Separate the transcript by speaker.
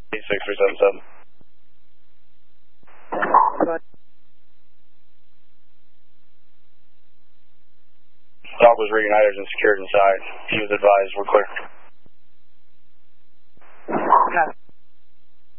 Speaker 1: 6377. Dog was reunited and secured inside. He was advised we're clear.
Speaker 2: Okay.